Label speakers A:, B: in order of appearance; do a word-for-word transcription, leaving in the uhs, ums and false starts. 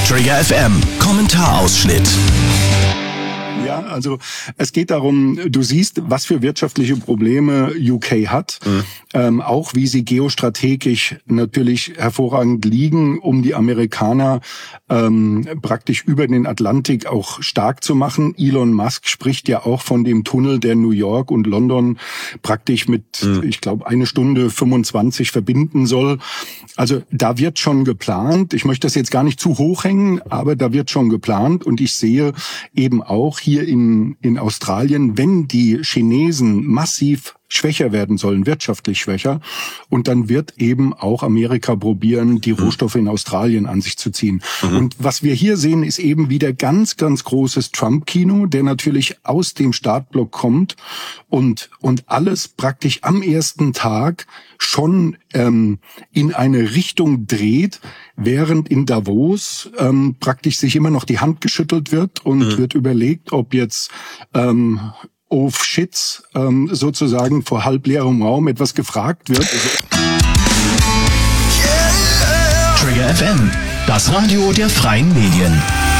A: Trigger F M, Kommentarausschnitt.
B: Ja, also es geht darum, du siehst, was für wirtschaftliche Probleme U K hat, mhm. ähm, auch wie sie geostrategisch natürlich hervorragend liegen, um die Amerikaner ähm, praktisch über den Atlantik auch stark zu machen. Elon Musk spricht ja auch von dem Tunnel, der New York und London praktisch mit, mhm. ich glaube, eine Stunde fünfundzwanzig verbinden soll. Also da wird schon geplant. Ich möchte das jetzt gar nicht zu hoch hängen, aber da wird schon geplant. Und ich sehe eben auch hier in, in Australien, wenn die Chinesen massiv schwächer werden sollen, wirtschaftlich schwächer, und dann wird eben auch Amerika probieren, die Rohstoffe in Australien an sich zu ziehen. Mhm. Und was wir hier sehen, ist eben wieder ganz, ganz großes Trump-Kino, der natürlich aus dem Startblock kommt und und alles praktisch am ersten Tag schon ähm, in eine Richtung dreht, während in Davos ähm, praktisch sich immer noch die Hand geschüttelt wird und mhm. wird überlegt, ob jetzt ähm, auf Shits ähm, sozusagen vor halbleerem Raum etwas gefragt wird.
A: Trigger F M, das Radio der freien Medien.